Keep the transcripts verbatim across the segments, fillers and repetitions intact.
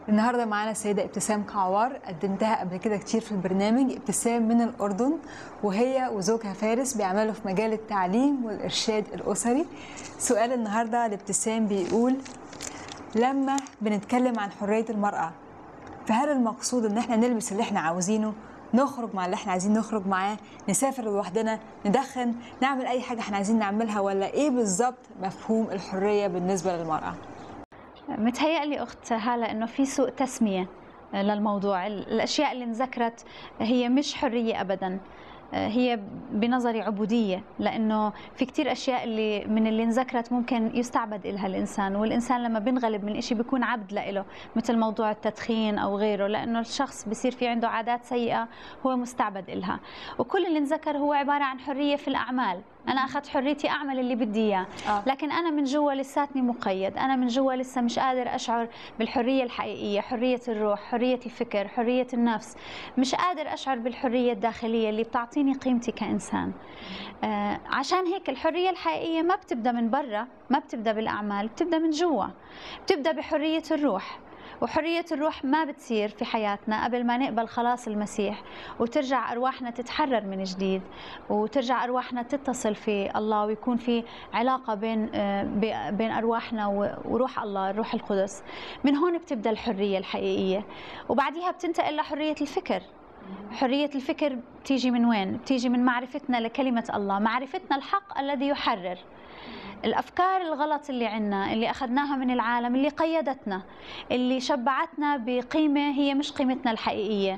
النهارده معانا السيدة ابتسام كعوار، قدمتها قبل كده كتير في البرنامج. ابتسام من الأردن، وهي وزوجها فارس بيعملوا في مجال التعليم والإرشاد الأسري. سؤال النهارده لابتسام بيقول: لما بنتكلم عن حرية المرأة، فهل المقصود إن احنا نلبس اللي احنا عاوزينه، نخرج مع اللي احنا عايزين نخرج معاه، نسافر لوحدنا، ندخن، نعمل أي حاجة احنا عايزين نعملها، ولا إيه بالظبط مفهوم الحرية بالنسبة للمرأة؟ متهيألي أخت هالة إنه في سوء تسمية للموضوع. الأشياء اللي انذكرت هي مش حرية أبداً، هي بنظري عبودية، لأنه في كتير أشياء اللي من اللي انذكرت ممكن يستعبد إلها الإنسان، والإنسان لما بينغلب من إشي بيكون عبد لإله، مثل موضوع التدخين أو غيره، لأنه الشخص بصير في عنده عادات سيئة هو مستعبد إلها. وكل اللي انذكر هو عبارة عن حرية في الأعمال. أنا أخذت حريتي أعمل اللي بدي إياه، لكن أنا من جوا لساتني مقيد، أنا من جوا لسه مش قادر أشعر بالحرية الحقيقية، حرية الروح، حرية الفكر، حرية النفس. مش قادر أشعر بالحرية الداخلية اللي بتعطيني قيمتي كإنسان. آه عشان هيك الحرية الحقيقية ما بتبدأ من برا، ما بتبدأ بالأعمال، بتبدأ من جوا، بتبدأ بحرية الروح. وحرية الروح ما بتصير في حياتنا قبل ما نقبل خلاص المسيح، وترجع أرواحنا تتحرر من جديد، وترجع أرواحنا تتصل في الله، ويكون في علاقة بين بين أرواحنا وروح الله، الروح القدس. من هون بتبدأ الحرية الحقيقية، وبعديها بتنتقل لحرية الفكر. حرية الفكر بتيجي من وين؟ بتيجي من معرفتنا لكلمة الله، معرفتنا الحق الذي يحرر. الأفكار الغلط اللي عنا، اللي أخذناها من العالم، اللي قيدتنا، اللي شبعتنا بقيمة هي مش قيمتنا الحقيقية.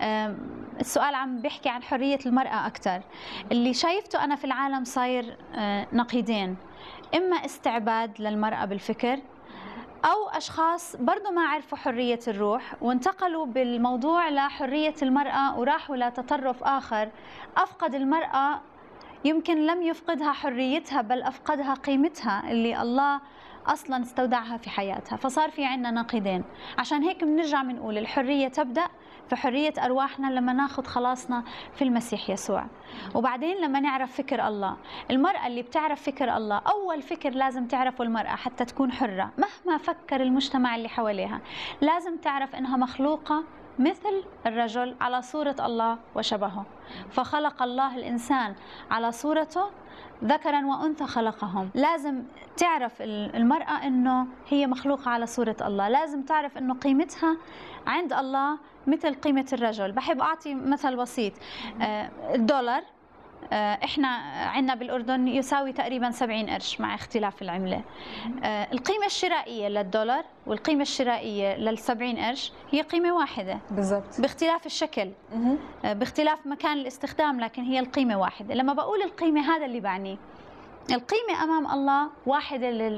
السؤال عم بيحكي عن حرية المرأة أكتر. اللي شايفته أنا في العالم صاير نقيضين: إما استعباد للمرأة بالفكر، أو أشخاص برضو ما عرفوا حرية الروح وانتقلوا بالموضوع لحرية المرأة وراحوا لتطرف آخر أفقد المرأة، يمكن لم يفقدها حريتها بل أفقدها قيمتها اللي الله أصلا استودعها في حياتها. فصار في عنا نقيضين. عشان هيك بنرجع بنقول الحرية تبدأ في حرية أرواحنا لما ناخذ خلاصنا في المسيح يسوع، وبعدين لما نعرف فكر الله. المرأة اللي بتعرف فكر الله، أول فكر لازم تعرفه المرأة حتى تكون حرة مهما فكر المجتمع اللي حواليها، لازم تعرف إنها مخلوقة مثل الرجل على صورة الله وشبهه. فخلق الله الإنسان على صورته، ذكرا وأنثى خلقهم. لازم تعرف المرأة إنه هي مخلوقة على صورة الله، لازم تعرف إنه قيمتها عند الله مثل قيمة الرجل. بحب أعطي مثل بسيط: الدولار إحنا عندنا بالأردن يساوي تقريبا سبعين قرش مع اختلاف العملة. القيمة الشرائية للدولار والقيمة الشرائية للسبعين قرش هي قيمة واحدة بالضبط، باختلاف الشكل، باختلاف مكان الاستخدام، لكن هي القيمة واحدة. لما بقول القيمة هذا اللي بعنيه. القيمة أمام الله واحدة